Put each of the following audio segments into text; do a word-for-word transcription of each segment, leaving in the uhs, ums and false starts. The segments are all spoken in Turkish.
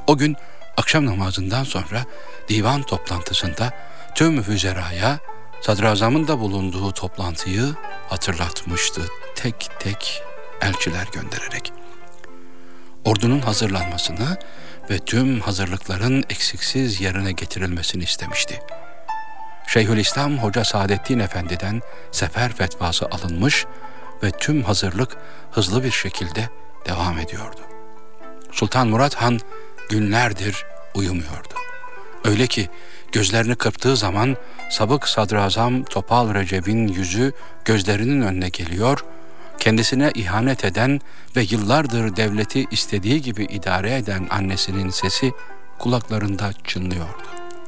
O gün akşam namazından sonra divan toplantısında tüm füzeraya sadrazamın da bulunduğu toplantıyı hatırlatmıştı tek tek elçiler göndererek. Ordunun hazırlanmasını ve tüm hazırlıkların eksiksiz yerine getirilmesini istemişti. Şeyhülislam Hoca Saadettin Efendi'den sefer fetvası alınmış ve tüm hazırlık hızlı bir şekilde devam ediyordu. Sultan Murat Han günlerdir uyumuyordu. Öyle ki gözlerini kırptığı zaman sabık sadrazam Topal Recep'in yüzü gözlerinin önüne geliyor, kendisine ihanet eden ve yıllardır devleti istediği gibi idare eden annesinin sesi kulaklarında çınlıyordu.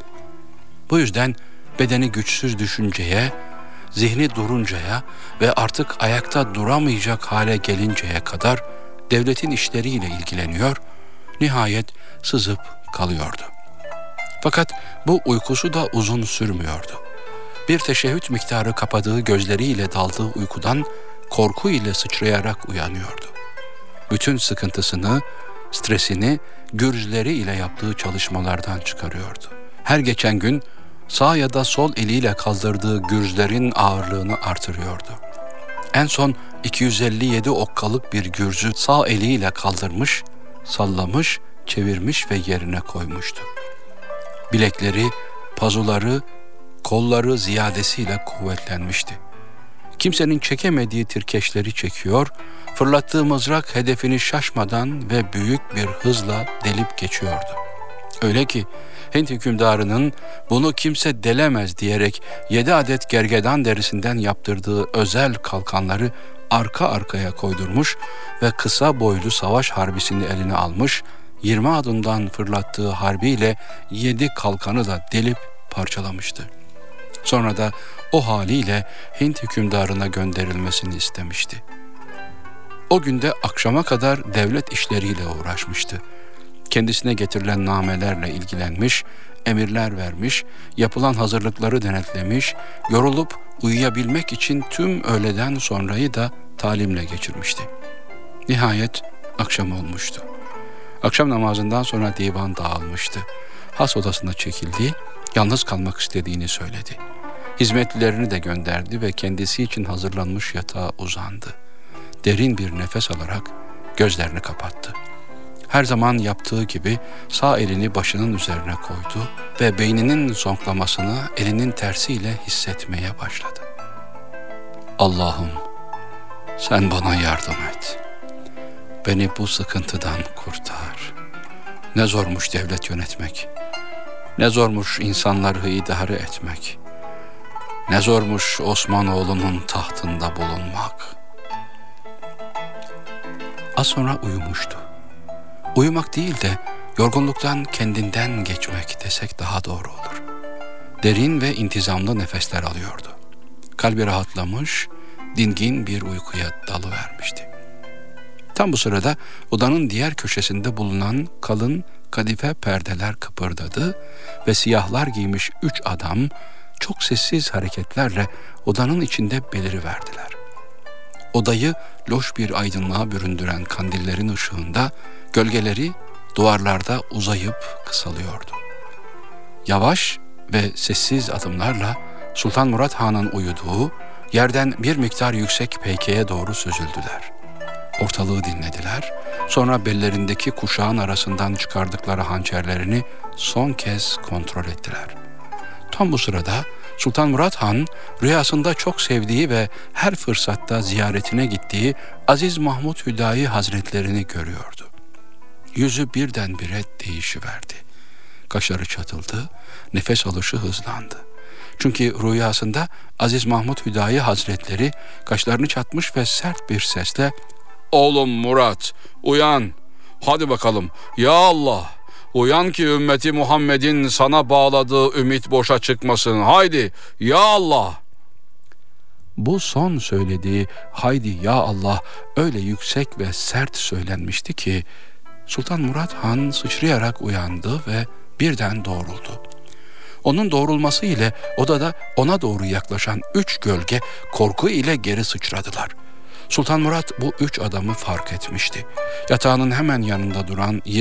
Bu yüzden bedeni güçsüz düşünceye, zihni duruncaya ve artık ayakta duramayacak hale gelinceye kadar devletin işleriyle ilgileniyor, nihayet sızıp kalıyordu. Fakat bu uykusu da uzun sürmüyordu. Bir teşehhüt miktarı kapadığı gözleriyle daldığı uykudan korku ile sıçrayarak uyanıyordu. Bütün sıkıntısını, stresini gürzleri ile yaptığı çalışmalardan çıkarıyordu. Her geçen gün sağ ya da sol eliyle kaldırdığı gürzlerin ağırlığını artırıyordu. En son iki yüz elli yedi okkalık bir gürzü sağ eliyle kaldırmış, sallamış, çevirmiş ve yerine koymuştu. Bilekleri, pazuları, kolları ziyadesiyle kuvvetlenmişti. Kimsenin çekemediği tirkeşleri çekiyor, fırlattığı mızrak hedefini şaşmadan ve büyük bir hızla delip geçiyordu. Öyle ki Hint hükümdarının bunu kimse delemez diyerek yedi adet gergedan derisinden yaptırdığı özel kalkanları arka arkaya koydurmuş ve kısa boylu savaş harbisini eline almış, yirmi adımdan fırlattığı harbiyle yedi kalkanı da delip parçalamıştı. Sonra da o haliyle Hint hükümdarına gönderilmesini istemişti. O günde akşama kadar devlet işleriyle uğraşmıştı. Kendisine getirilen namelerle ilgilenmiş, emirler vermiş, yapılan hazırlıkları denetlemiş, yorulup uyuyabilmek için tüm öğleden sonrayı da talimle geçirmişti. Nihayet akşam olmuştu. Akşam namazından sonra divan dağılmıştı. Has odasına çekildi, yalnız kalmak istediğini söyledi. Hizmetlilerini de gönderdi ve kendisi için hazırlanmış yatağa uzandı. Derin bir nefes alarak gözlerini kapattı. Her zaman yaptığı gibi sağ elini başının üzerine koydu ve beyninin zonklamasını elinin tersiyle hissetmeye başladı. Allah'ım, sen bana yardım et. Beni bu sıkıntıdan kurtar. Ne zormuş devlet yönetmek. Ne zormuş insanları idare etmek. Ne zormuş Osmanoğlu'nun tahtında bulunmak. Az sonra uyumuştu. Uyumak değil de yorgunluktan kendinden geçmek desek daha doğru olur. Derin ve intizamlı nefesler alıyordu. Kalbi rahatlamış, dingin bir uykuya dalıvermişti. Tam bu sırada odanın diğer köşesinde bulunan kalın kadife perdeler kıpırdadı ve siyahlar giymiş üç adam çok sessiz hareketlerle odanın içinde beliriverdiler. Odayı loş bir aydınlığa büründüren kandillerin ışığında gölgeleri duvarlarda uzayıp kısalıyordu. Yavaş ve sessiz adımlarla Sultan Murat Han'ın uyuduğu yerden bir miktar yüksek peykeye doğru süzüldüler. Ortalığı dinlediler, sonra bellerindeki kuşağın arasından çıkardıkları hançerlerini son kez kontrol ettiler. Tam bu sırada Sultan Murat Han rüyasında çok sevdiği ve her fırsatta ziyaretine gittiği Aziz Mahmud Hüdayi Hazretlerini görüyordu. Yüzü birdenbire değişiverdi. Kaşları çatıldı, nefes alışı hızlandı. Çünkü rüyasında Aziz Mahmud Hüdayi Hazretleri kaşlarını çatmış ve sert bir sesle "Oğlum Murat, uyan, hadi bakalım, ya Allah, uyan ki ümmeti Muhammed'in sana bağladığı ümit boşa çıkmasın, haydi, ya Allah." Bu son söylediği "haydi ya Allah" öyle yüksek ve sert söylenmişti ki Sultan Murat Han sıçrayarak uyandı ve birden doğruldu. Onun doğrulması ile odada ona doğru yaklaşan üç gölge korku ile geri sıçradılar. Sultan Murat bu üç adamı fark etmişti. Yatağının hemen yanında duran